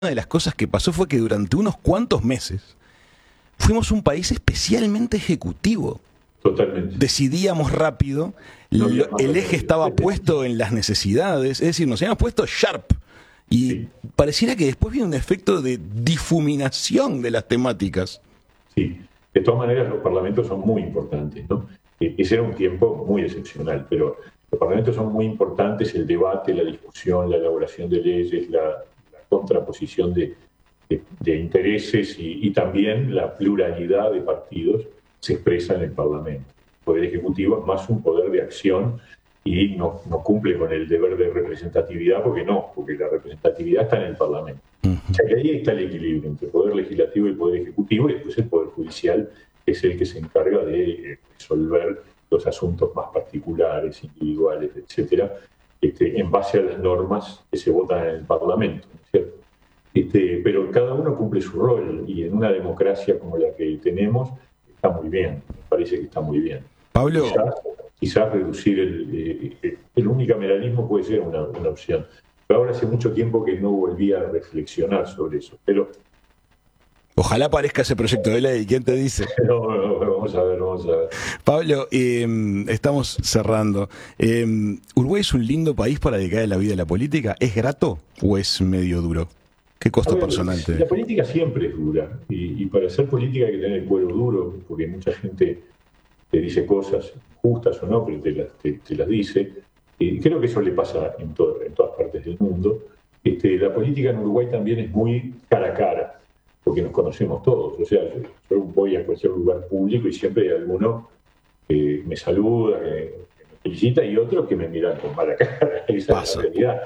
de las cosas que pasó fue que durante unos cuantos meses fuimos un país especialmente ejecutivo. Totalmente. Decidíamos rápido, el eje estaba puesto en las necesidades, es decir, nos habíamos puesto sharp. Y sí, pareciera que después viene un efecto de difuminación de las temáticas. Sí, de todas maneras los parlamentos son muy importantes, ¿no? Ese era un tiempo muy excepcional, pero los parlamentos son muy importantes, el debate, la discusión, la elaboración de leyes, la contraposición de intereses y también la pluralidad de partidos se expresa en el Parlamento. El Poder Ejecutivo es más un poder de acción y no cumple con el deber de representatividad porque la representatividad está en el Parlamento. O sea que ahí está el equilibrio entre el Poder Legislativo y el Poder Ejecutivo, y después el Poder Judicial es el que se encarga de resolver los asuntos más particulares, individuales, etcétera, en base a las normas que se votan en el Parlamento, ¿no es cierto? Pero cada uno cumple su rol, y en una democracia como la que tenemos está muy bien, me parece que está muy bien. Pablo, quizás reducir el unicameralismo puede ser una opción. Pero ahora hace mucho tiempo que no volví a reflexionar sobre eso. Pero ojalá aparezca ese proyecto de ley, ¿quién te dice? No, vamos a ver. Pablo, estamos cerrando. ¿Uruguay es un lindo país para dedicar la vida a la política? ¿Es grato o es medio duro? ¿Qué costo personal te... La política siempre es dura, y para hacer política hay que tener el cuero duro, porque mucha gente te dice cosas justas o no, pero te las dice. Creo que eso le pasa en todas partes del mundo. La política en Uruguay también es muy cara a cara, porque nos conocemos todos. O sea, yo voy a cualquier lugar público y siempre hay alguno que me saluda, que me felicita, y otros que me miran con mala cara. Esa es la realidad.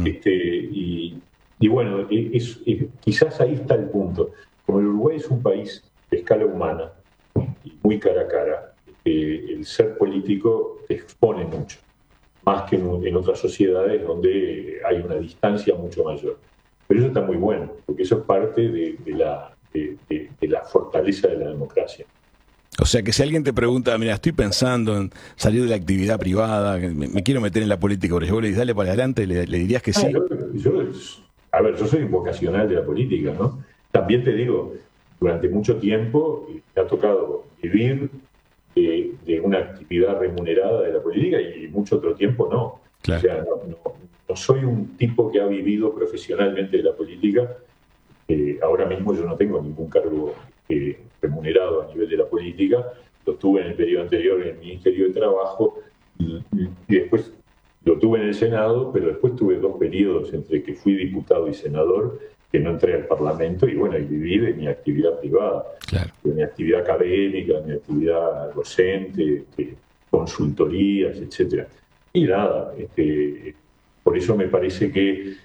Y bueno, quizás ahí está el punto. Como el Uruguay es un país de escala humana y muy cara a cara, el ser político te expone mucho, más que en otras sociedades donde hay una distancia mucho mayor. Pero eso está muy bueno, porque eso es parte de la fortaleza de la democracia. O sea que si alguien te pregunta, mira, estoy pensando en salir de la actividad privada, me quiero meter en la política, pero yo le dices, dale para adelante, le dirías que sí. Yo soy un vocacional de la política, ¿no? También te digo, durante mucho tiempo me ha tocado vivir de una actividad remunerada de la política y mucho otro tiempo no. Claro. O sea, no soy un tipo que ha vivido profesionalmente de la política. Ahora mismo yo no tengo ningún cargo remunerado a nivel de la política. Lo tuve en el periodo anterior en el Ministerio de Trabajo y después lo tuve en el Senado, pero después tuve 2 periodos entre que fui diputado y senador, que no entré al Parlamento, y bueno, y viví de mi actividad privada, claro, de mi actividad académica, de mi actividad docente, consultorías, etcétera. Y nada, por eso me parece que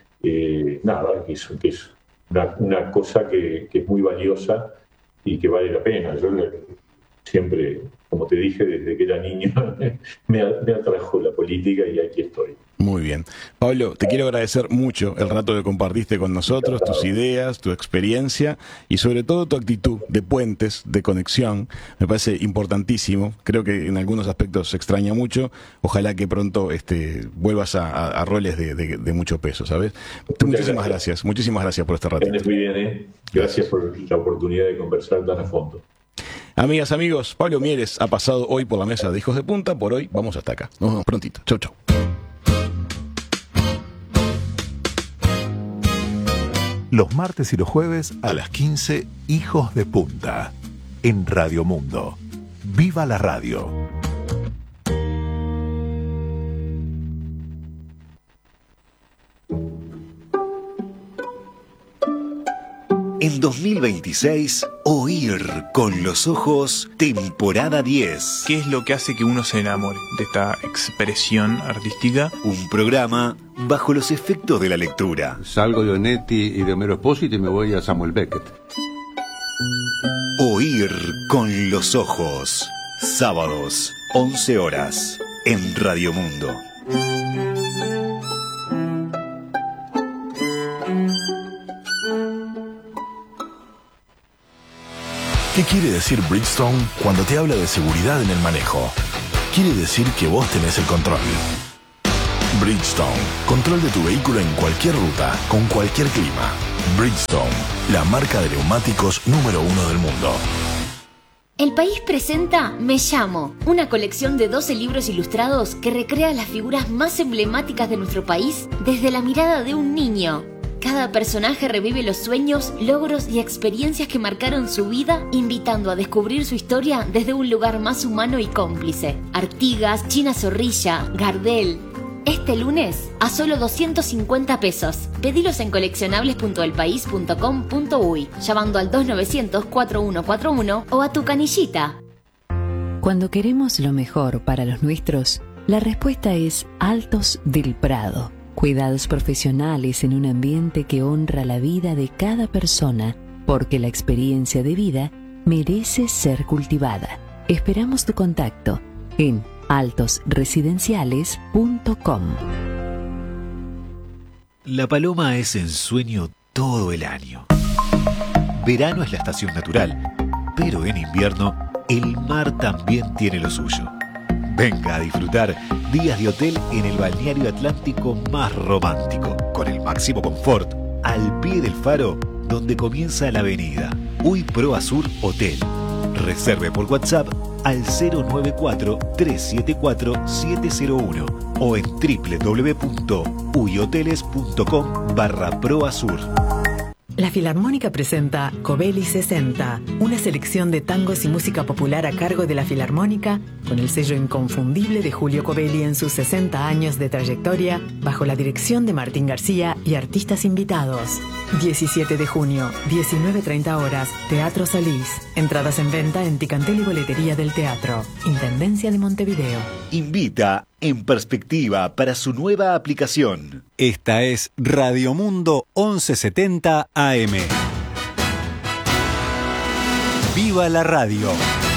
es una cosa que es muy valiosa y que vale la pena. Yo siempre, como te dije, desde que era niño, me atrajo la política y aquí estoy. Muy bien. Pablo, te quiero agradecer mucho el rato que compartiste con nosotros, tus ideas, tu experiencia y sobre todo tu actitud de puentes, de conexión. Me parece importantísimo. Creo que en algunos aspectos se extraña mucho. Ojalá que pronto vuelvas a roles de mucho peso, ¿sabes? Muchísimas gracias por este rato. Muy bien, Gracias por la oportunidad de conversar tan a fondo. Amigas, amigos, Pablo Mieres ha pasado hoy por la mesa de Hijos de Punta. Por hoy vamos hasta acá. Nos vemos prontito. Chau, chau. Los martes y los jueves a las 15, Hijos de Punta, en Radio Mundo. ¡Viva la radio! En 2026, Oír con los ojos, temporada 10. ¿Qué es lo que hace que uno se enamore de esta expresión artística? Un programa bajo los efectos de la lectura. Salgo de Onetti y de Homero Espósito y me voy a Samuel Beckett. Oír con los ojos. Sábados, 11 horas, en Radio Mundo. ¿Qué quiere decir Bridgestone cuando te habla de seguridad en el manejo? Quiere decir que vos tenés el control. Bridgestone, control de tu vehículo en cualquier ruta, con cualquier clima. Bridgestone, la marca de neumáticos número 1 del mundo. El País presenta Me Llamo, una colección de 12 libros ilustrados que recrea las figuras más emblemáticas de nuestro país desde la mirada de un niño. Cada personaje revive los sueños, logros y experiencias que marcaron su vida, invitando a descubrir su historia desde un lugar más humano y cómplice. Artigas, China Zorrilla, Gardel. Este lunes, a solo 250 pesos. Pedilos en coleccionables.elpaís.com.uy, llamando al 2900-4141 o a tu canillita. Cuando queremos lo mejor para los nuestros, la respuesta es Altos del Prado. Cuidados profesionales en un ambiente que honra la vida de cada persona, porque la experiencia de vida merece ser cultivada. Esperamos tu contacto en altosresidenciales.com. La paloma es ensueño todo el año. Verano es la estación natural, pero en invierno el mar también tiene lo suyo. Venga a disfrutar días de hotel en el balneario atlántico más romántico, con el máximo confort, al pie del faro, donde comienza la avenida Uy Pro Azur Hotel. Reserve por WhatsApp al 094-374-701 o en www.uyhoteles.com/proazur. La Filarmónica presenta Covelli 60, una selección de tangos y música popular a cargo de la Filarmónica, con el sello inconfundible de Julio Covelli en sus 60 años de trayectoria, bajo la dirección de Martín García y artistas invitados. 17 de junio, 19:30 horas, Teatro Solís. Entradas en venta en Ticantel y Boletería del Teatro. Intendencia de Montevideo. Invita En Perspectiva para su nueva aplicación. Esta es Radio Mundo 1170 AM. ¡Viva la radio!